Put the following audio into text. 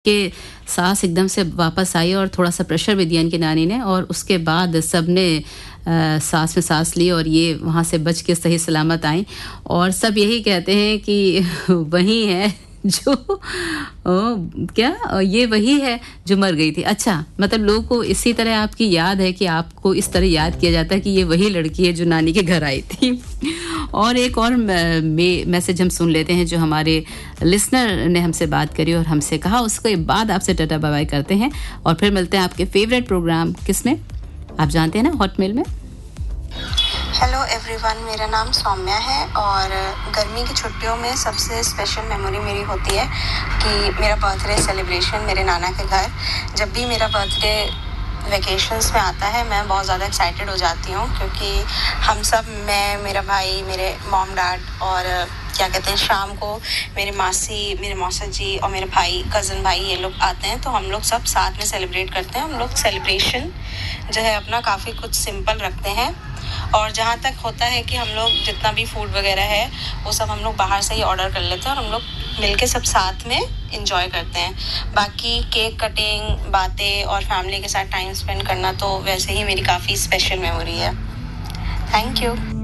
के साँस एकदम से वापस आई और थोड़ा-सा प्रेशर भी दिया इनकी नानी ने और उसके बाद सबने साँस में साँस ली और ये वहाँ से बच के सही सलामत आईं और सब यही कहते हैं कि वही है जो ये वही है जो मर गई थी। अच्छा, मतलब लोगों को इसी तरह आपकी याद है कि आपको इस तरह याद किया जाता है कि ये वही लड़की है जो नानी के घर आई थी। और एक और मैसेज हम सुन लेते हैं जो हमारे लिसनर ने हमसे बात करी और हमसे कहा, उसके बाद आपसे टाटा बाय बाय करते हैं और फिर मिलते हैं आपके फेवरेट प्रोग्राम किसमें, आप जानते हैं ना, हॉटमेल में। हेलो एवरीवन, मेरा नाम सौम्या है और गर्मी की छुट्टियों में सबसे स्पेशल मेमोरी मेरी होती है कि मेरा बर्थडे सेलिब्रेशन मेरे नाना के घर। जब भी मेरा बर्थडे वेकेशंस में आता है मैं बहुत ज़्यादा एक्साइटेड हो जाती हूँ क्योंकि हम सब, मैं, मेरा भाई, मेरे मॉम डैड और क्या कहते हैं, शाम को मेरी मासी, मेरे मौसा जी और मेरे भाई, कज़न भाई, ये लोग आते हैं तो हम लोग सब साथ में सेलिब्रेट करते हैं। हम लोग सेलिब्रेशन जो है अपना काफ़ी कुछ सिंपल रखते हैं और जहाँ तक होता है कि हम लोग जितना भी फूड वगैरह है वो सब हम लोग बाहर से ही ऑर्डर कर लेते हैं और हम लोग मिलके सब साथ में एंजॉय करते हैं। बाकी केक कटिंग, बातें और फैमिली के साथ टाइम स्पेंड करना तो वैसे ही मेरी काफ़ी स्पेशल मेमोरी है। Thank you.